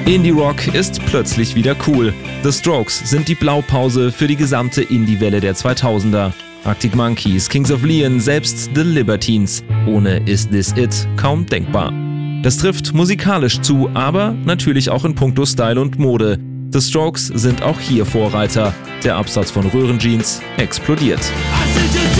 Indie-Rock ist plötzlich wieder cool. The Strokes sind die Blaupause für die gesamte Indie-Welle der 2000er. Arctic Monkeys, Kings of Leon, selbst The Libertines. Ohne Is This It kaum denkbar. Das trifft musikalisch zu, aber natürlich auch in puncto Style und Mode. The Strokes sind auch hier Vorreiter. Der Absatz von Röhrenjeans explodiert.